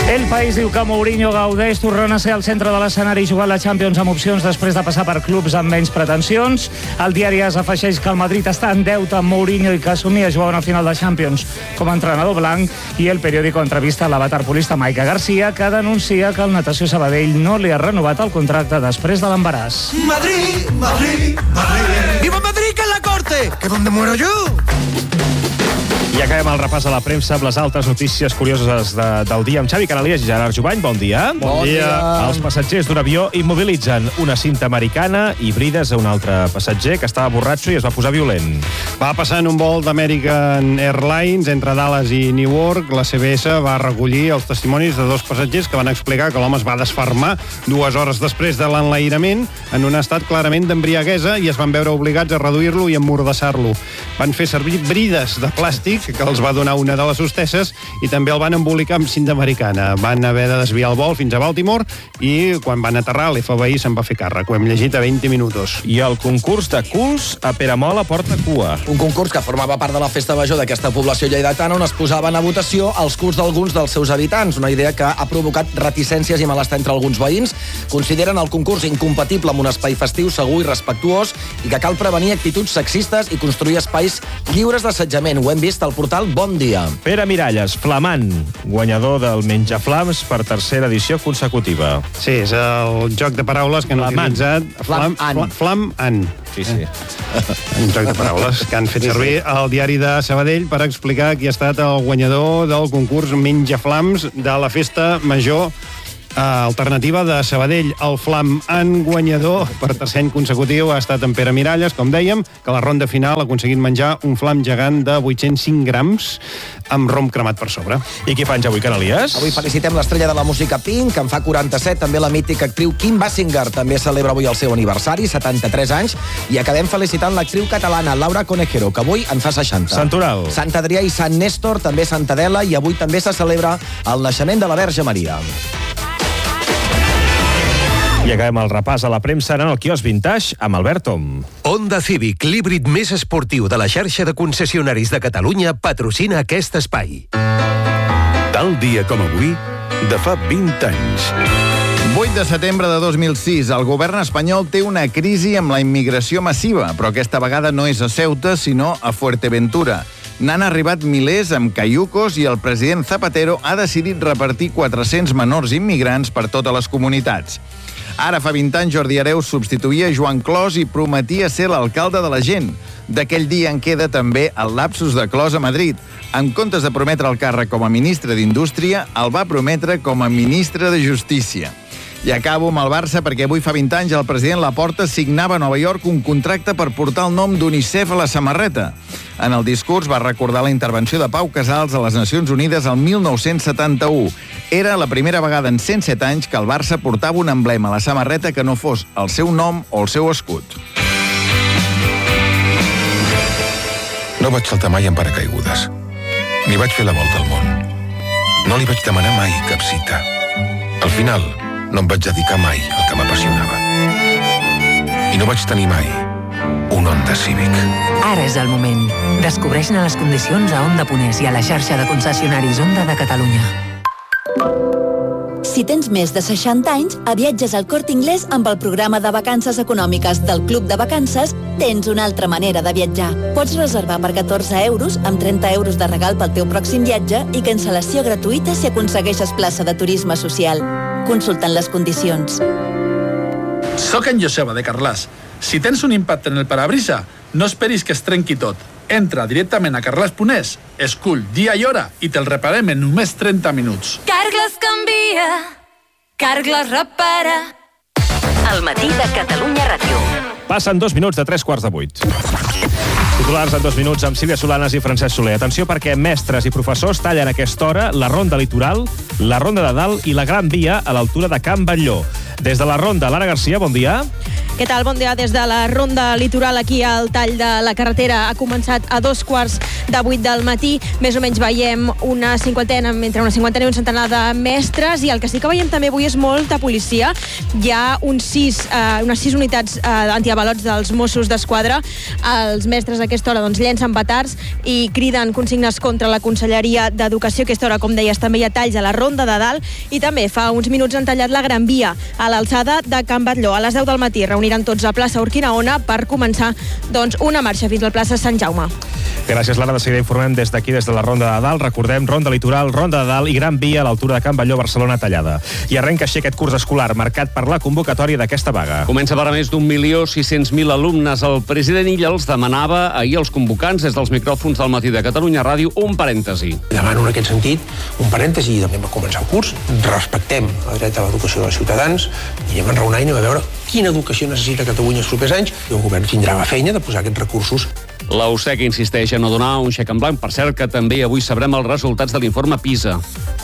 El País diu que Mourinho gaudeix tornant a ser al centre de l'escenari i jugant la Champions amb opcions després de passar per clubs amb menys pretensions. El diari AS afegeix que el Madrid està en deute amb Mourinho i que assumia jugar una final de Champions com a entrenador blanc. I el periòdico entrevista la waterpolista Maica García, que denuncia que el Natació Sabadell no li ha renovat el contracte després de l'embaràs. Madrid, Madrid, Madrid. ¡Viva Madrid, que es la corte! ¿Que dónde muero yo? I acabem el repàs a la premsa amb les altres notícies curioses del dia amb Xavi Canalies i Gerard Jubany. Bon dia. Bon dia. Els passatgers d'un avió immobilitzen una cinta americana i brides a un altre passatger que estava borratxo i es va posar violent. Va passar en un vol d'American Airlines entre Dallas i Newark. La CBS va recollir els testimonis de dos passatgers que van explicar que l'home es va desfermar 2 hores després de l'enlairament en un estat clarament d'embriaguesa i es van veure obligats a reduir-lo i emmordassar-lo. Van fer servir brides de plàstic que els va donar una de les hostesses i també el van embolicar amb cinta americana. Van haver de desviar el vol fins a Baltimore i quan van aterrar l'FBI se'n va fer càrrec. Ho hem llegit a 20 minuts. I el concurs de culs a Peramola porta cua. Un concurs que formava part de la festa major d'aquesta població lleidatana on es posaven a votació els culs d'alguns dels seus habitants. Una idea que ha provocat reticències i malestar entre alguns veïns. Consideren el concurs incompatible amb un espai festiu segur i respectuós i que cal prevenir actituds sexistes i construir espais lliures d'assetjament. Ho hem vist al portal Bon Dia. Pere Miralles, flamant, guanyador del Menjaflams per tercera edició consecutiva. Sí, és el joc de paraules que han utilitzat. Flam-an. Sí, sí. Un joc de paraules que han fet servir al diari de Sabadell per explicar qui ha estat el guanyador del concurs Menjaflams de la festa major alternativa de Sabadell. El flam-an guanyador per tercer any consecutiu ha estat en Pere Miralles, com dèiem, que a la ronda final ha aconseguit menjar un flam gegant de 805 grams amb rom cremat per sobre. I què fan ja avui, Canalies? Avui felicitem l'estrella de la música Pink, que en fa 47, també la mítica actriu Kim Basinger, també celebra avui el seu aniversari, 73 anys, i acabem felicitant l'actriu catalana Laura Conejero, que avui en fa 60. Sant Oral. Sant Adrià i Sant Néstor, també Sant Adela, i avui també se celebra el naixement de la Verge Maria. I acabem el repàs a la premsa en el quiosc Vintage amb Albert Tom. Honda Civic, l'híbrid més esportiu de la xarxa de concessionaris de Catalunya, patrocina aquest espai. Tal dia com avui, de fa 20 anys. 8 de setembre de 2006, el govern espanyol té una crisi amb la immigració massiva, però aquesta vegada no és a Ceuta, sinó a Fuerteventura. N'han arribat milers amb caiucos i el president Zapatero ha decidit repartir 400 menors immigrants per totes les comunitats. Ara fa 20 anys Jordi Hereus substituïa Joan Clos i prometia ser l'alcalde de la gent. D'aquell dia en queda també el lapsus de Clos a Madrid. En comptes de prometre el càrrec com a ministre d'Indústria, el va prometre com a ministre de Justícia. I acabo amb el Barça perquè avui fa 20 anys el president Laporta signava a Nova York un contracte per portar el nom d'UNICEF a la samarreta. En el discurs va recordar la intervenció de Pau Casals a les Nacions Unides el 1971. Era la primera vegada en 107 anys que el Barça portava un emblema a la samarreta que no fos el seu nom o el seu escut. No vaig saltar mai en paracaigudes. Ni vaig fer la volta al món. No li vaig demanar mai cap cita. Al final, no em vaig dedicar mai al que m'apassionava. I no vaig tenir mai un Honda Civic. Ara és el moment. Descobreix-ne les condicions a Honda Ponés i a la xarxa de concessionaris Honda de Catalunya. Si tens més de 60 anys, a Viatges al Corte Inglés amb el programa de vacances econòmiques del Club de Vacances tens una altra manera de viatjar. Pots reservar per 14 euros amb 30 euros de regal pel teu pròxim viatge i cancel·lació gratuïta si aconsegueixes plaça de turisme social. Consultant les condicions. Soc en Joseba, de Carràs. Si tens un impacte en el parabrisa, no esperis que es trenqui tot. Entra directament a carglass.es, escull dia i hora i te'l reparem en només 30 minuts. Carglass canvia, Carglass repara. El matí de Catalunya Ràdio. Passen 2 minuts de 3:45. Titulars en 2 minuts amb Sílvia Solanes i Francesc Soler. Atenció perquè mestres i professors tallen a aquesta hora la Ronda Litoral, la Ronda de Dalt i la Gran Via a l'altura de Can Batlló. Des de la Ronda, Lara Garcia, bon dia. Què tal? Bon dia. Des de la ronda litoral aquí al tall de la carretera ha començat a 7:45 del matí. Més o menys veiem entre una cinquantena i un centenar de mestres, i el que sí que veiem també avui és molta policia. Hi ha unes 6 unitats antiavalots dels Mossos d'Esquadra. Els mestres a aquesta hora llencen petards i criden consignes contra la Conselleria d'Educació. A aquesta hora, com deies, també hi ha talls a la Ronda de Dalt, i també fa uns minuts han tallat la Gran Via a l'alçada de Can Batlló. A les 10 del matí reuniran tots a plaça Urquinaona per començar una marxa fins a la plaça Sant Jaume. Gràcies, Lara. De seguida informem des d'aquí, des de la Ronda de Dalt. Recordem, Ronda Litoral, Ronda de Dalt i Gran Via a l'altura de Can Batlló, Barcelona tallada. I arrenca així aquest curs escolar marcat per la convocatòria d'aquesta vaga. Comença per a més d'1.600.000 alumnes. El president Illa els demanava ahir als convocants des dels micròfons del Matí de Catalunya Ràdio un parèntesi. Demano en aquest sentit un parèntesi i també va començar el curs. Respectem el dret a l'educació dels ciutadans i anem a enraonar i anem a veure quina educació necessita Catalunya els propers anys, i el govern tindrà la feina de posar aquests recursos. La USEC insisteix a no donar un xec en blanc. Per cert, que també avui sabrem els resultats de l'informe PISA.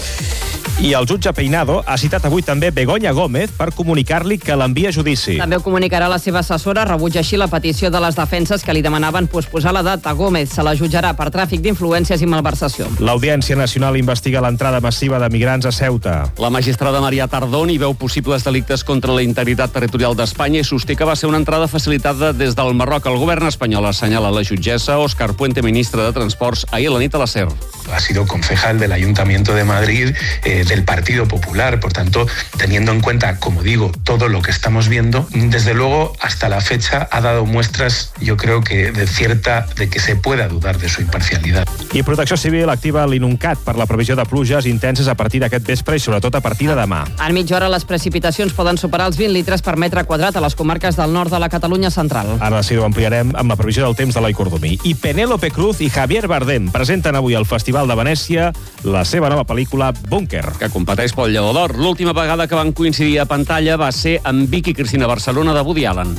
I el jutge Peinado ha citat avui també Begoña Gómez per comunicar-li que l'envia a judici. També ho comunicarà la seva assessora. Rebutja així la petició de les defenses que li demanaven posposar la data. Gómez se la jutjarà per tràfic d'influències i malversació. L'Audiència Nacional investiga l'entrada massiva de migrants a Ceuta. La magistrada Maria Tardón hi veu possibles delictes contra la integritat territorial d'Espanya i sosté que va ser una entrada facilitada des del Marroc. El govern espanyol assenyala la jutgessa Òscar Puente, ministre de Transports, ahir a la nit a la SER. Ha sido concejal del Ayuntamiento de Madrid, del Partido Popular. Por tanto, teniendo en cuenta, como digo, todo lo que estamos viendo, desde luego, hasta la fecha ha dado muestras, yo creo que de que se pueda dudar de su imparcialidad. I Protecció Civil activa l'INUNCAT per la previsió de pluges intenses a partir d'aquest vespre i sobretot a partir de demà. En mitja hora les precipitacions poden superar els 20 litres per metre quadrat a les comarques del nord de la Catalunya central. Ara de seguida ho ampliarem amb la previsió del temps de l'Eloi Cordomí. I Penélope Cruz i Javier Bardem presenten avui al Festival de Venècia la seva nova pel·lícula Búnquer, que competeix pel Lleó d'Or. L'última vegada que van coincidir a pantalla va ser amb Vicky Cristina Barcelona de Woody Allen.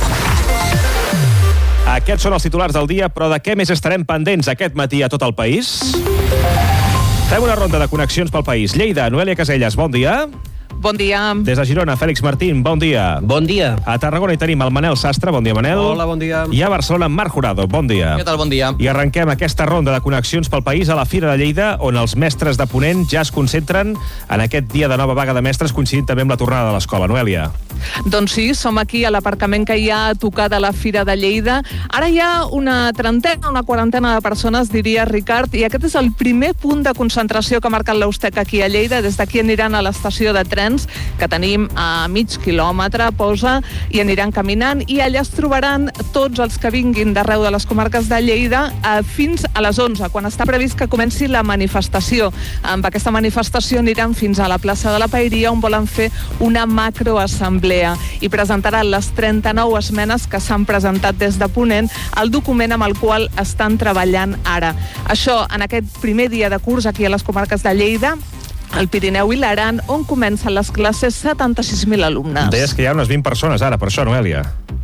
Aquests són els titulars del dia, però de què més estarem pendents aquest matí a tot el país? Fem una ronda de connexions pel país. Lleida, Noelia Casellas, bon dia. Bon dia. Des de Girona, Fèlix Martín, bon dia. Bon dia. A Tarragona hi tenim el Manel Sastre, bon dia, Manel. Hola, bon dia. I a Barcelona, Marc Jurado, bon dia. Què tal, bon dia. I arrenquem aquesta ronda de connexions pel país a la Fira de Lleida, on els mestres de Ponent ja es concentren en aquest dia de nova vaga de mestres, coincidint també amb la tornada de l'escola. Noelia. Doncs sí, som aquí a l'aparcament que hi ha a tocar de la Fira de Lleida. Ara hi ha una quarantena de persones, diria Ricard, i aquest és el primer punt de concentració que ha marcat l'Eustec aquí a Lleida. Des d'aquí aniran a l'estació de trens, que tenim a mig quilòmetre, posa, i aniran caminant, i allà es trobaran tots els que vinguin d'arreu de les comarques de Lleida fins a les 11, quan està previst que comenci la manifestació. Amb aquesta manifestació aniran fins a la plaça de la Paeria, on volen fer una macroassemblea i presentaran les 39 esmenes que s'han presentat des de Ponent, el document amb el qual estan treballant ara. Això en aquest primer dia de curs aquí a les comarques de Lleida, el Pirineu i l'Aran, on comencen les classes 76.000 alumnes. Deies que hi ha unes 20 persones ara, per això, Noelia.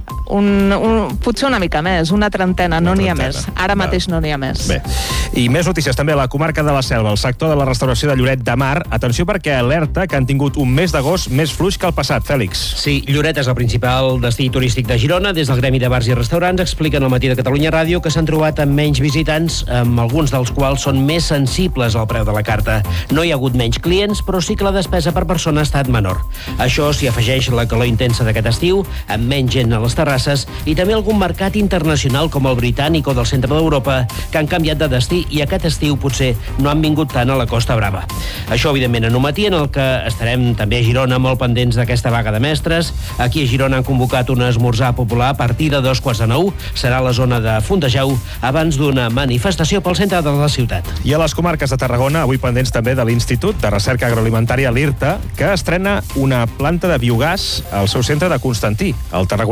Potser una mica més, una trentena, no n'hi ha més. Ara mateix no n'hi ha més. Bé. I més notícies també a la comarca de la Selva, el sector de la restauració de Lloret de Mar. Atenció perquè alerta que han tingut un mes d'agost més fluix que el passat, Fèlix. Sí, Lloret és el principal destí turístic de Girona. Des del Gremi de Bars i Restaurants expliquen al Matí de Catalunya Ràdio que s'han trobat amb menys visitants, amb alguns dels quals són més sensibles al preu de la carta. No hi ha hagut menys clients, però sí que la despesa per persona ha estat menor. Això s'hi afegeix la calor intensa d'aquest estiu, amb menys gent a les terrasses, i també algun mercat internacional com el britànic o del centre d'Europa que han canviat de destí i aquest estiu potser no han vingut tant a la Costa Brava. Això, evidentment, en un matí en el que estarem també a Girona molt pendents d'aquesta vaga de mestres. Aquí a Girona han convocat un esmorzar popular a partir de 8:45. Serà a la zona de Fontejau abans d'una manifestació pel centre de la ciutat. I a les comarques de Tarragona, avui pendents també de l'Institut de Recerca Agroalimentària, l'IRTA, que estrena una planta de biogàs al seu centre de Constantí, el tarragonès, Manel.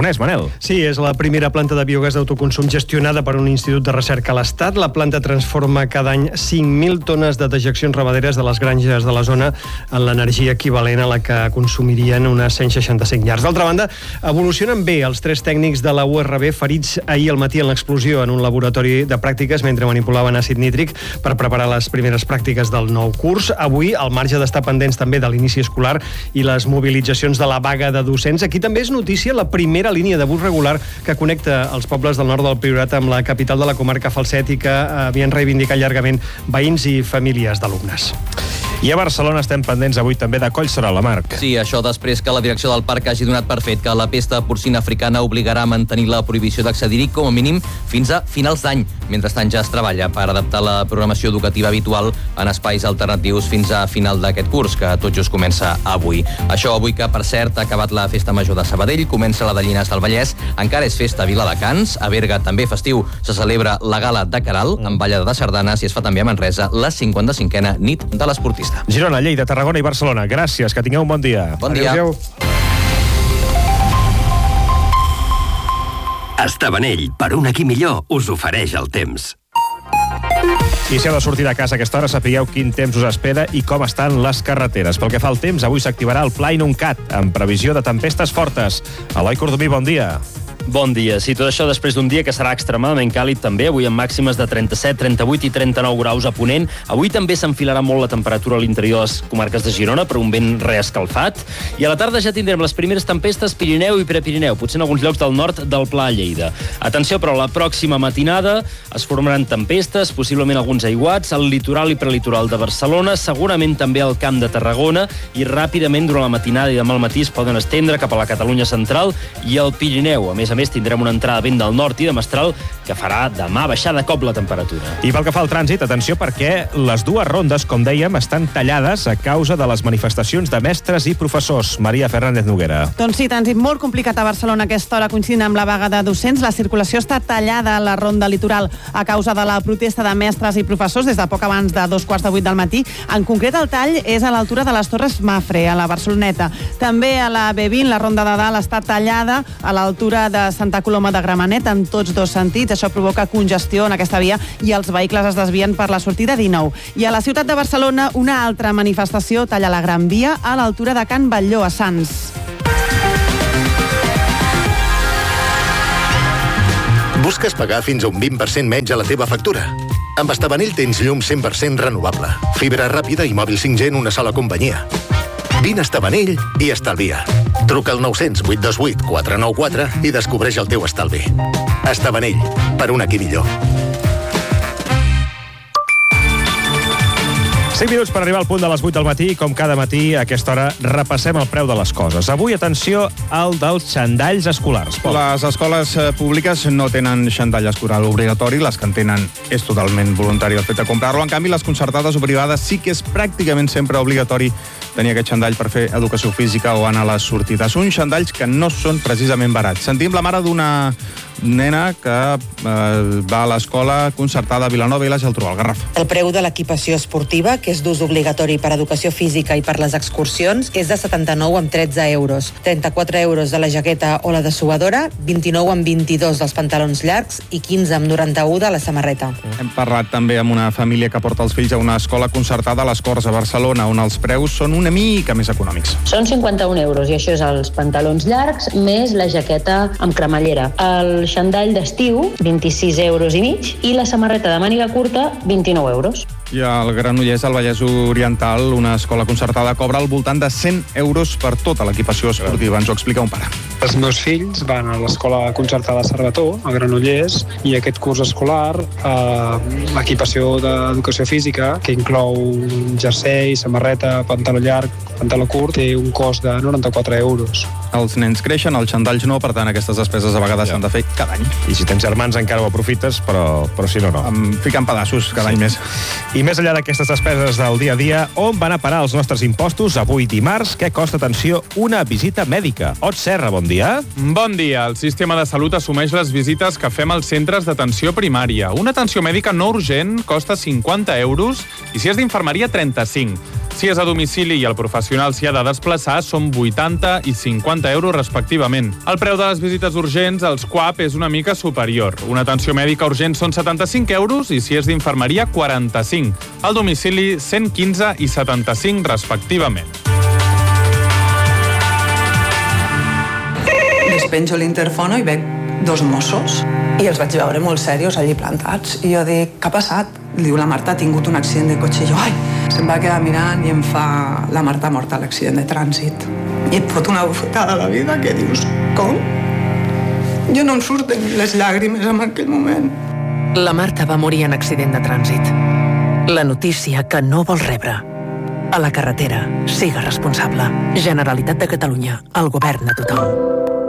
Sí, és la primera planta de biogàs d'autoconsum gestionada per un institut de recerca a l'Estat. La planta transforma cada any 5.000 tones de dejeccions ramaderes de les granges de la zona en l'energia equivalent a la que consumirien unes 165 llars. D'altra banda, evolucionen bé els 3 tècnics de la URB ferits ahir al matí en l'explosió en un laboratori de pràctiques mentre manipulaven àcid nítric per preparar les primeres pràctiques del nou curs. Avui, al marge d'estar pendents també de l'inici escolar i les mobilitzacions de la vaga de docents, aquí també és notícia la primera línia de bus regular que connecta els pobles del nord del Priorat amb la capital de la comarca Falset i que havien reivindicat llargament veïns i famílies d'alumnes. I a Barcelona estem pendents avui també de Collserola, Marc. Sí, això després que la direcció del parc hagi donat per fet que la pesta porcina africana obligarà a mantenir la prohibició d'accedir-hi com a mínim fins a finals d'any. Mentrestant ja es treballa per adaptar la programació educativa habitual en espais alternatius fins a final d'aquest curs, que tot just comença avui. Això avui que, per cert, ha acabat la Festa Major de Sabadell, comença la de Llinars del Vallès, encara és festa a Viladecans, a Berga també festiu se celebra la Gala de Caral, amb ballada de sardanes, i es fa també a Manresa la 55a nit de l'esportista. Girona, Lleida, Tarragona i Barcelona. Gràcies, que tingueu un bon dia. Bon dia. Adéu. Estabanell, per un aquí millor, us ofereix el temps. I si heu de sortir de casa a aquesta hora, sapigueu quin temps us espera i com estan les carreteres. Pel que fa al temps, avui s'activarà el Pla Inuncat, amb previsió de tempestes fortes. Eloi Cordomí, bon dia. Bon dia. Sí, tot això després d'un dia que serà extremadament càlid també, avui amb màximes de 37, 38 i 39 graus a Ponent. Avui també s'enfilarà molt la temperatura a l'interior de les comarques de Girona per un vent reescalfat. I a la tarda ja tindrem les primeres tempestes Pirineu i Prepirineu, potser en alguns llocs del nord del Pla a Lleida. Atenció, però, la pròxima matinada es formaran tempestes, possiblement alguns aiguats, al litoral i prelitoral de Barcelona, segurament també al Camp de Tarragona, i ràpidament durant la matinada i demà al matí es poden estendre cap a la Catalunya central i al Pirineu. A més, tindrem una entrada de vent del nord i de mestral que farà demà baixar de cop la temperatura. I pel que fa al trànsit, atenció, perquè les dues rondes, com dèiem, estan tallades a causa de les manifestacions de mestres i professors. Maria Fernández Noguera. Doncs sí, trànsit molt complicat a Barcelona a aquesta hora, coincidint amb la vaga de docents. La circulació està tallada a la ronda litoral a causa de la protesta de mestres i professors des de poc abans de 7:15 del matí. En concret, el tall és a l'altura de les Torres Mafre, a la Barceloneta. També a la B20, la ronda de dalt està tallada a l'altura de Santa Coloma de Gramenet en tots dos sentits. Això provoca congestió en aquesta via i els vehicles es desvien per la sortida 19. I a la ciutat de Barcelona, una altra manifestació talla la Gran Via a l'altura de Can Batlló, a Sants. Busques pagar fins a un 20% menys a la teva factura? Amb Estabanell tens llum 100% renovable, fibra ràpida i mòbil 5G en una sola companyia. Vine a Estabanell i estalvia. Truca al 900 828 494 i descobreix el teu estalvi. Estabanell, per un aquí millor. 5 minuts per arribar al punt de les 8 del matí. Com cada matí, a aquesta hora, repassem el preu de les coses. Avui, atenció al dels xandalls escolars. Pol. Les escoles públiques no tenen xandall escolar obligatori, les que en tenen és totalment voluntari el fet de comprar-lo. En canvi, les concertades o privades sí que és pràcticament sempre obligatori tenir aquest xandall per fer educació física o anar a les sortides. Uns xandalls que no són precisament barats. Sentim la mare d'una nena que va a l'escola concertada a Vilanova i la Geltrú, al Garraf. El preu de l'equipació esportiva, que és d'ús obligatori per educació física i per les excursions, és de 79 amb 13 euros. 34 euros de la jaqueta o la dessuadora, 29 amb 22 dels pantalons llargs i 15 amb 91 de la samarreta. Hem parlat també amb una família que porta els fills a una escola concertada a les Corts, a Barcelona, on els preus són una mica més econòmics. Són 51 euros i això és els pantalons llargs més la jaqueta amb cremallera. El xandall d'estiu, 26 euros i mig, i la samarreta de màniga curta, 29 euros. I al Granollers, al Vallès Oriental, una escola concertada cobra al voltant de 100 euros per tota l'equipació esportiva. Ens ho explica un pare. Els meus fills van a l'escola concertada a Cervetó, a Granollers, i aquest curs escolar, l'equipació d'educació física, que inclou jersei, samarreta, pantaló llarg, pantaló curt, té un cost de 94 euros. Els nens creixen, els xandalls no, per tant aquestes despeses a vegades s'han de fer cada any. I si tens germans encara ho aprofites, però si no, no. Ficant pedaços cada any més. I més enllà d'aquestes despeses del dia a dia, on van a parar els nostres impostos avui dimarts? Què costa, atenció, una visita mèdica? Ot Serra, bon dia. Bon dia. El sistema de salut assumeix les visites que fem als centres d'atenció primària. Una atenció mèdica no urgent costa 50 euros i si és d'infermeria 35. Si és a domicili i el professional s'hi ha de desplaçar, són 80 i 50 euros respectivament. El preu de les visites urgents als CUAP és una mica superior. Una atenció mèdica urgent són 75 euros i si és d'infermeria, 45. Al domicili, 115 i 75 respectivament. Despenjo l'interfono i veig 2 Mossos i els vaig veure molt serios allí plantats. I jo dic, què ha passat? Diu, la Marta ha tingut un accident de cotxe. I jo, ai, se'm va quedar mirant i em fa, la Marta ha mort a l'accident de trànsit. I et fot una bufetada a la vida que dius, com? Jo no em surten les llàgrimes en aquell moment. La Marta va morir en accident de trànsit. La notícia que no vols rebre. A la carretera, siga responsable. Generalitat de Catalunya, el govern de tothom.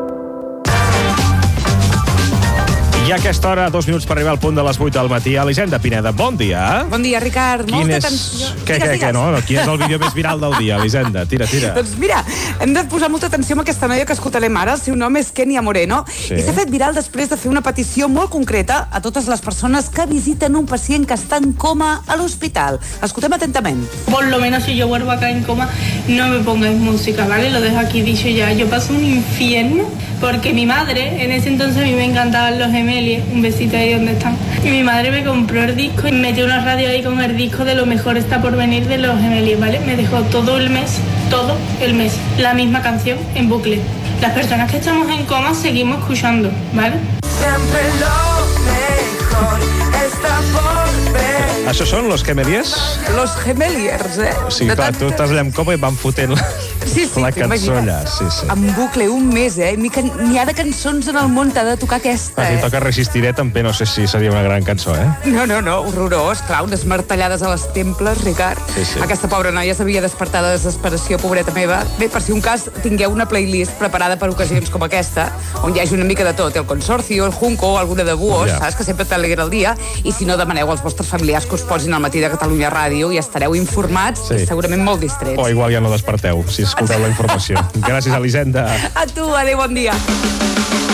I a aquesta hora, 2 minuts per arribar al punt de les 8 del matí. Elisenda Pineda, bon dia. Bon dia, Ricard. Quin Molta és... atenció. Què, no? Quin és el vídeo més viral del dia, Elisenda? Tira. Doncs mira, hem de posar molta atenció amb aquesta noia que escoltarem ara. El seu nom és Kenia Moreno. Sí. I s'ha fet viral després de fer una petició molt concreta a totes les persones que visiten un pacient que està en coma a l'hospital. Escoltem atentament. Por lo menos si yo vuelvo acá en coma, no me pongáis música, ¿vale? Lo dejo aquí dicho ya. Yo paso un infierno porque mi madre, en ese entonces a mí me encantaban los Gemelia, un besito ahí donde están, y mi madre me compró el disco y metió una radio ahí con el disco de Lo mejor está por venir de los Gemelia, ¿vale? Me dejó todo el mes, la misma canción en bucle. Las personas que estamos en coma seguimos escuchando, ¿vale? Siempre lo mejor está por venir. Això són los Gemeliers? Los Gemeliers, O sigui, clar, tu estàs allà amb coma i van fotent la cançó allà. Sí. En bucle un mes, N'hi ha de cançons en el món, t'ha de tocar aquesta, Si toca Resistiré, també no sé si seria una gran cançó, No, horrorós. Clar, unes martellades a les temples, Ricard. Sí. Aquesta pobra noia s'havia despertat de desesperació, pobreta meva. Bé, per si un cas, tingueu una playlist preparada per ocasions com aquesta, on hi hagi una mica de tot, el Consorcio, el Junco, alguna de Buos, saps, que sempre t'alegra el dia, i si no, demaneu als vostres familiars que us posin al matí de Catalunya Ràdio i estareu informats i segurament molt distrets. O igual ja no desperteu, si escolteu la informació. Gràcies, Elisenda. A tu, adéu, bon dia.